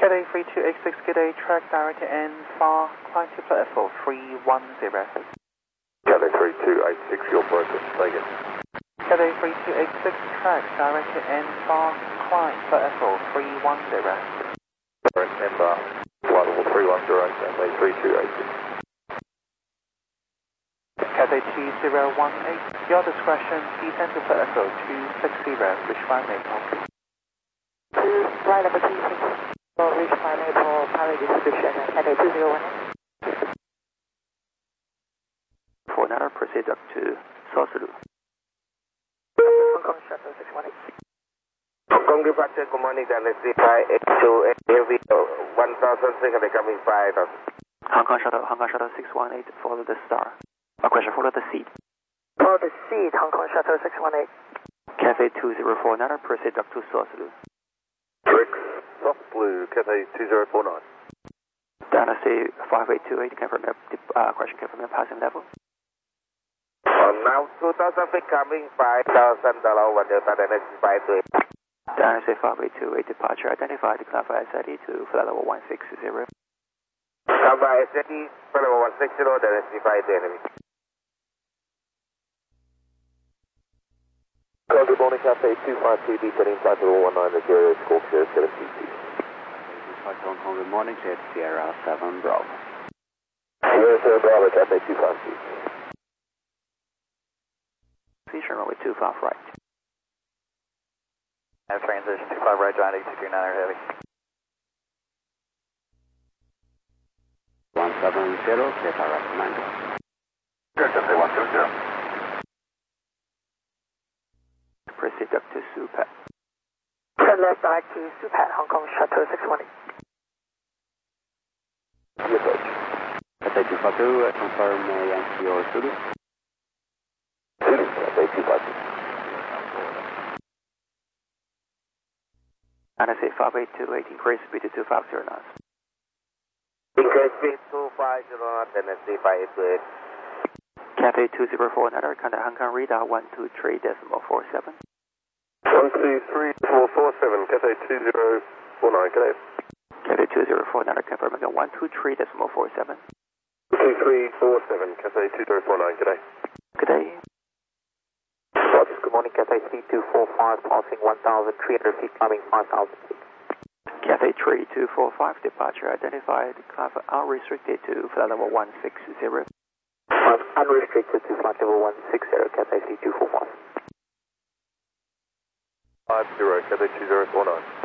Cathay 3286, good day, track direct and far, climb to platform 310. Cathay 3286, you're broken, take it. Cathay 3286, track direct and far, climb platform 310. Direct member, flight level 310, Cathay 3286. Cathay 2018, your discretion, descend to platform 260, which by Maple. Flight number 260. Reach my Maple, pilot distribution, Cathay 2018. For another, proceed up to Sosulu. Hong Kong Shuttle 618. Hong Kong departure, good morning, Dynasty 582, AV 1600 coming 5000. Hong Kong Shuttle 618, follow the star. Question, follow the seat. Follow the seat, Hong Kong Shuttle 618. Cafe 204, another, proceed up to Sosulu. Rex, soft blue, Cathay 2049. Dynasty 5828, confirm question, confirm your passing level. Now 2000 feet coming $5,000, one Delta Dynasty 528. Dynasty 5828, departure identified, clarify SID to flight level 160. Clarify SID, flight level 160, Dynasty 528. Good morning, Cathay 252, descending flight level 19, Zero, Scorpio 722. Hong Kong, good morning, Jet Sierra 7 Bravo. Sierra 7 Bravo, Cathay 252. Position runway 25 right. Transition 25 right, John 8239 heavy. 170, Delta right commander. Cathay 120. Proceed up to Supat. Turn left direct to Supat, Hong Kong Shuttle 618. Approach. Cathay 252, confirm Yankee or Zulu. Zulu, Cathay 252. Dynasty 5828, increase speed to 250 knots. Increase speed 250 knots, Dynasty 5828. Cathay 204, another, contact Hong Kong radar 123.47. 123.47, Cathay 2049, Cathay. Cathay 204, another, confirm again 123.47. 2347, Cathay 2049, Cathay. Good day. Good morning, Cathay 3245, passing 1,300 feet, climbing 5,000 feet. Cathay 3245, departure identified, clarify unrestricted to flight level 160. Unrestricted to flight level 160, Cathay 3245. 50, Cathay 2049.